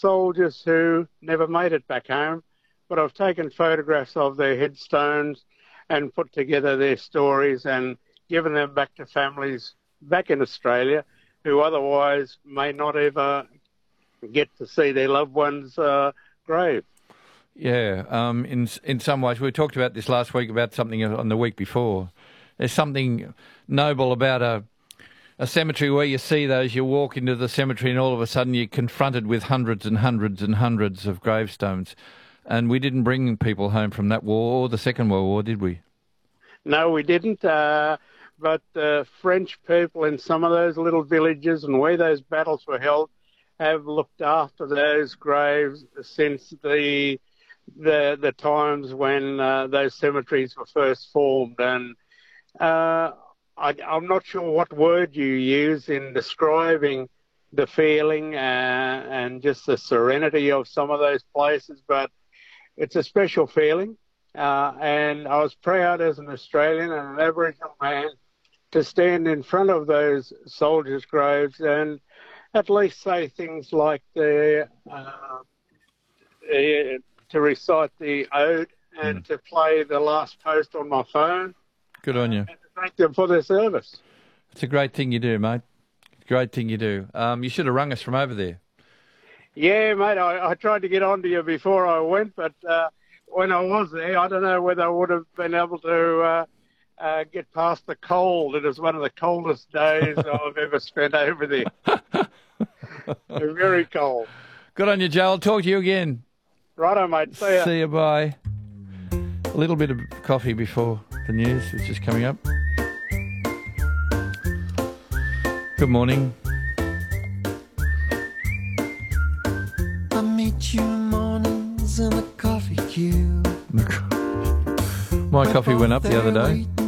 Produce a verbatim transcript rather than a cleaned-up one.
soldiers who never made it back home, but I've taken photographs of their headstones and put together their stories and given them back to families back in Australia who otherwise may not ever get to see their loved one's uh, grave. Yeah, um, in in some ways, we talked about this last week about something on the week before. There's something noble about a a cemetery where you see those, you walk into the cemetery and all of a sudden you're confronted with hundreds and hundreds and hundreds of gravestones. And we didn't bring people home from that war or the Second World War, did we? No, we didn't. Uh, but the French people in some of those little villages and where those battles were held have looked after those graves since the the the times when uh, those cemeteries were first formed. And uh, I, I'm not sure what word you use in describing the feeling uh, and just the serenity of some of those places, but it's a special feeling. Uh, and I was proud as an Australian and an Aboriginal man to stand in front of those soldiers' graves and at least say things like the, uh, the to recite the ode and mm. to play the last post on my phone. Good on you. And to thank them for their service. It's a great thing you do, mate. Great thing you do. Um, you should have rung us from over there. Yeah, mate, I, I tried to get on to you before I went, but uh, when I was there, I don't know whether I would have been able to uh, uh, get past the cold. It was one of the coldest days I've ever spent over there. Very cold. Good on you, Joe. I'll talk to you again. Righto, mate. See ya. See you, bye. A little bit of coffee before the news, which is coming up. Good morning. I meet you mornings in a coffee queue. My coffee went up the other day.